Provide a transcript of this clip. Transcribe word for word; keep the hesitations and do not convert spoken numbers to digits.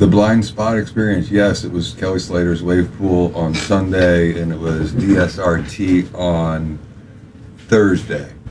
The blind spot experience, yes, it was Kelly Slater's wave pool on Sunday, and it was D S R T on Thursday.